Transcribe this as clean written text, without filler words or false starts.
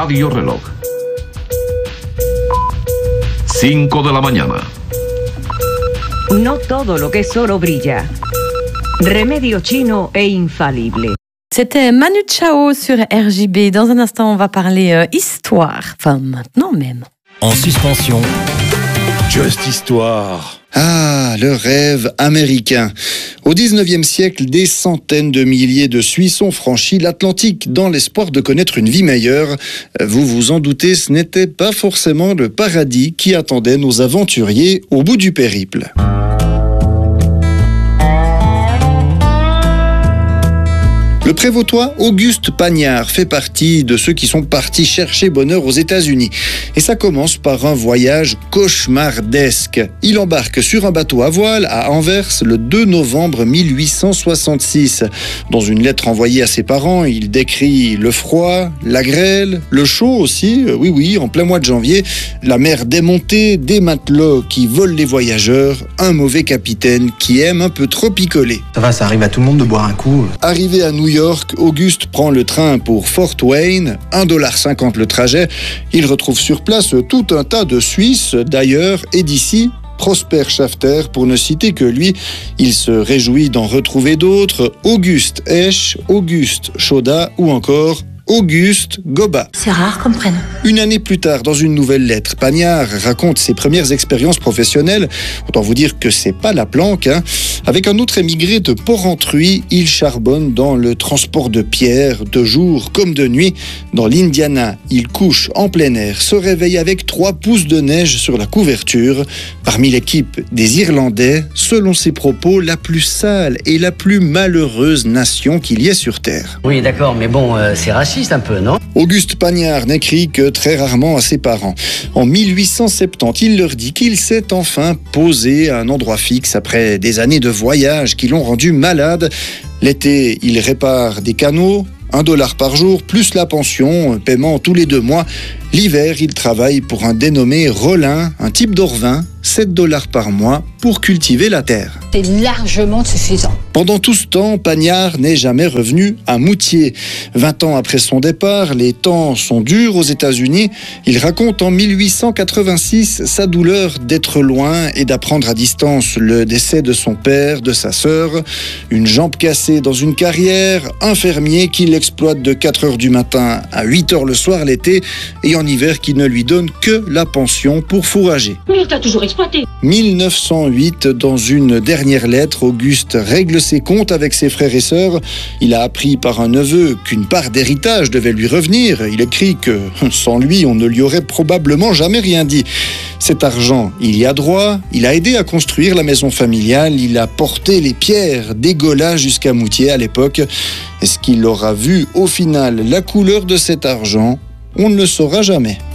Radio Reloj. 5 de la mañana. No todo lo que es oro brilla. Remedio chino e infalible. C'était Manu Chao sur RJB. Dans un instant, on va parler histoire. Enfin, maintenant même. En suspension. Just Histoire. Ah, le rêve américain. Au 19e siècle, des centaines de milliers de Suisses ont franchi l'Atlantique dans l'espoir de connaître une vie meilleure. Vous vous en doutez, ce n'était pas forcément le paradis qui attendait nos aventuriers au bout du périple. Le prévôtois Auguste Pagnard fait partie de ceux qui sont partis chercher bonheur aux États-Unis. Et ça commence par un voyage cauchemardesque. Il embarque sur un bateau à voile à Anvers le 2 novembre 1866. Dans une lettre envoyée à ses parents, il décrit le froid, la grêle, le chaud aussi, oui, en plein mois de janvier, la mer démontée, des matelots qui volent les voyageurs, un mauvais capitaine qui aime un peu trop picoler. Ça arrive à tout le monde de boire un coup. Arrivé à New York, Auguste prend le train pour Fort Wayne, $1,50 le trajet. Il retrouve sur place tout un tas de Suisses, d'ailleurs et d'ici. Prosper Schafter, pour ne citer que lui. Il se réjouit d'en retrouver d'autres, Auguste Esch, Auguste Chauda ou encore Auguste Goba. C'est rare comme prénom. Une année plus tard, dans une nouvelle lettre, Pagnard raconte ses premières expériences professionnelles. Autant vous dire que c'est pas la planque, hein. Avec un autre émigré de Porrentruy, il charbonne dans le transport de pierres, de jour comme de nuit. Dans l'Indiana, il couche en plein air, se réveille avec 3 pouces de neige sur la couverture. Parmi l'équipe des Irlandais, selon ses propos, la plus sale et la plus malheureuse nation qu'il y ait sur Terre. Oui, d'accord, mais bon, c'est raciste un peu, non ? Auguste Pagnard n'écrit que très rarement à ses parents. En 1870, il leur dit qu'il s'est enfin posé à un endroit fixe après des années de voyage qui l'ont rendu malade. L'été, il répare des canots, $1 par jour, plus la pension, paiement tous les 2 mois. L'hiver, il travaille pour un dénommé Rollin, un type d'Orvin, $7 par mois pour cultiver la terre. C'est largement suffisant. Pendant tout ce temps, Pagnard n'est jamais revenu à Moutier. 20 ans après son départ, les temps sont durs aux États-Unis. Il raconte en 1886 sa douleur d'être loin et d'apprendre à distance le décès de son père, de sa sœur, une jambe cassée dans une carrière, un fermier qui l'exploite de 4h du matin à 8h le soir l'été et en hiver qui ne lui donne que la pension pour fourrager. Mais il t'a toujours exploité. 1908, dans une dernière lettre, Auguste règle ses comptes avec ses frères et sœurs. Il a appris par un neveu qu'une part d'héritage devait lui revenir. Il écrit que sans lui, on ne lui aurait probablement jamais rien dit. Cet argent, il y a droit. Il a aidé à construire la maison familiale. Il a porté les pierres des Gaulas jusqu'à Moutier à l'époque. Est-ce qu'il aura vu au final la couleur de cet argent ? On ne le saura jamais.